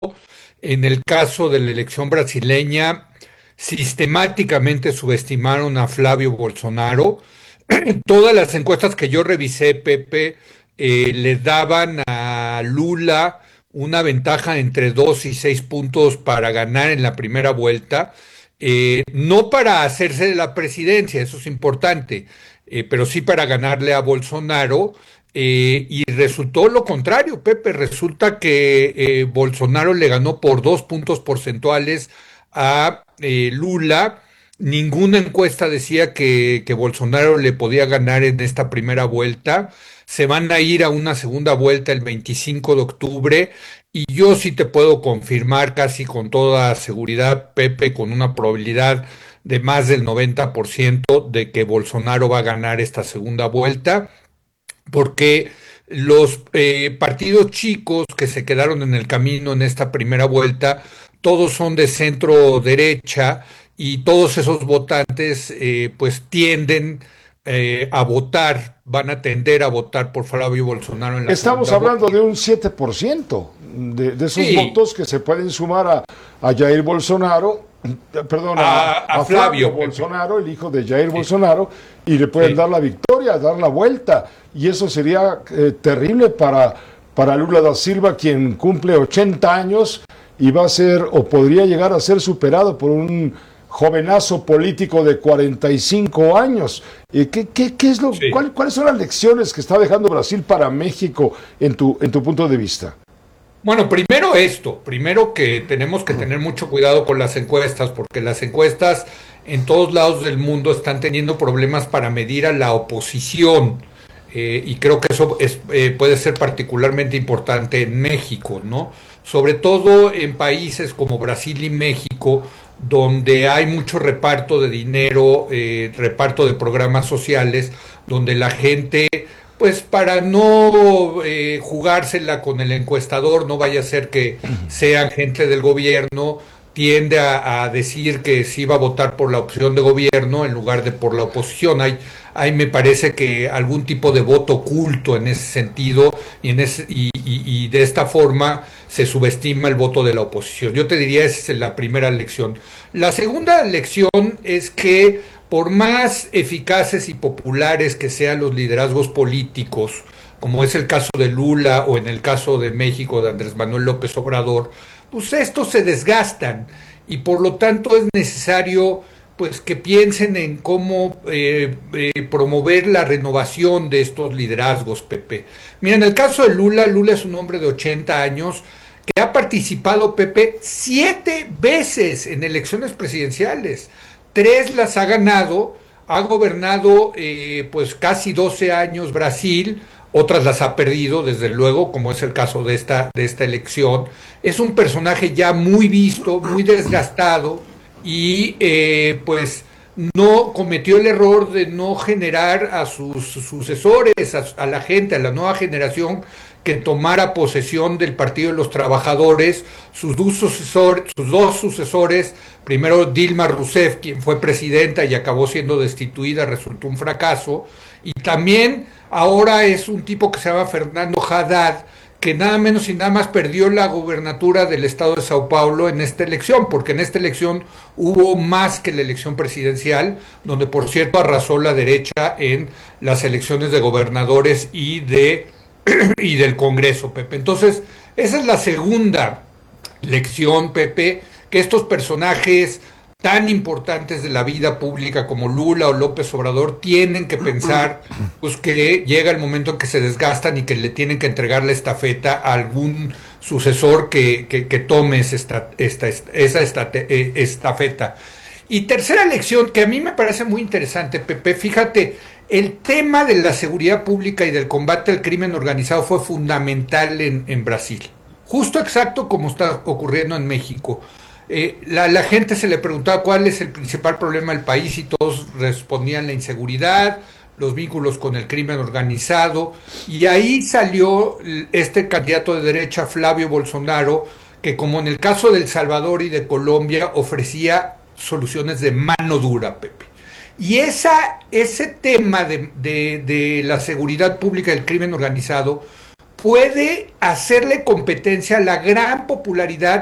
En el caso de la elección brasileña, sistemáticamente subestimaron a Flavio Bolsonaro. Todas las encuestas que yo revisé, Pepe, le daban a Lula una ventaja entre 2 y 6 puntos para ganar en la primera vuelta. No para hacerse de la presidencia, eso es importante, pero sí para ganarle a Bolsonaro. Y resultó lo contrario, Pepe. Resulta que Bolsonaro le ganó por 2 puntos porcentuales a Lula. Ninguna encuesta decía que Bolsonaro le podía ganar en esta primera vuelta. Se van a ir a una segunda vuelta el 25 de octubre y yo sí te puedo confirmar casi con toda seguridad, Pepe, con una probabilidad de más del 90% de que Bolsonaro va a ganar esta segunda vuelta, porque los partidos chicos que se quedaron en el camino en esta primera vuelta, todos son de centro derecha y todos esos votantes pues tienden a votar, van a tender a votar por Flavio Bolsonaro en la Estamos segunda hablando vuelta. de un 7% de esos Sí, votos que se pueden sumar a Jair Bolsonaro, perdón, a a Flavio Flavio, Pepe. Bolsonaro, el hijo de Jair Sí, Bolsonaro, y le pueden sí. dar la victoria, dar la vuelta. Y eso sería terrible para Lula da Silva, quien cumple 80 años y va a ser, o podría llegar a ser superado por un jovenazo político de 45 años. ¿Qué es Sí. cuáles son las lecciones que está dejando Brasil para México en tu punto de vista? Bueno, primero esto, primero que tenemos que tener mucho cuidado con las encuestas, porque las encuestas en todos lados del mundo están teniendo problemas para medir a la oposición, y creo que eso puede ser particularmente importante en México, ¿no? Sobre todo en países como Brasil y México, donde hay mucho reparto de dinero, reparto de programas sociales, donde la gente pues para no jugársela con el encuestador, no vaya a ser que sean gente del gobierno, tiende a decir que sí va a votar por la opción de gobierno en lugar de por la oposición. Hay me parece que algún tipo de voto oculto en ese sentido y de esta forma se subestima el voto de la oposición. Yo te diría esa es la primera lección. La segunda lección es que por más eficaces y populares que sean los liderazgos políticos, como es el caso de Lula o en el caso de México de Andrés Manuel López Obrador, pues estos se desgastan y por lo tanto es necesario pues que piensen en cómo promover la renovación de estos liderazgos, Pepe. Mira, en el caso de Lula, Lula es un hombre de 80 años que ha participado, Pepe, 7 veces en elecciones presidenciales. 3 las ha ganado, ha gobernado pues casi 12 años Brasil, otras las ha perdido, desde luego, como es el caso de esta elección. Es un personaje ya muy visto, muy desgastado y pues no cometió el error de no generar a sus sucesores, a la gente, a la nueva generación que tomara posesión del Partido de los Trabajadores, sus dos sucesores, primero Dilma Rousseff, quien fue presidenta y acabó siendo destituida, resultó un fracaso, y también ahora es un tipo que se llama Fernando Haddad, que nada menos y nada más perdió la gubernatura del estado de Sao Paulo en esta elección, porque en esta elección hubo más que la elección presidencial, donde por cierto arrasó la derecha en las elecciones de gobernadores y del Congreso, Pepe. Entonces, esa es la segunda lección, Pepe, que estos personajes tan importantes de la vida pública como Lula o López Obrador tienen que pensar pues que llega el momento en que se desgastan y que le tienen que entregar la estafeta a algún sucesor que tome esa estafeta. Y tercera lección que a mí me parece muy interesante, Pepe, fíjate, el tema de la seguridad pública y del combate al crimen organizado fue fundamental en Brasil. Justo exacto como está ocurriendo en México. La gente se le preguntaba cuál es el principal problema del país y todos respondían la inseguridad, los vínculos con el crimen organizado, y ahí salió este candidato de derecha, Flavio Bolsonaro, que como en el caso de El Salvador y de Colombia ofrecía soluciones de mano dura, Pepe. Y ese tema de la seguridad pública y el crimen organizado puede hacerle competencia a la gran popularidad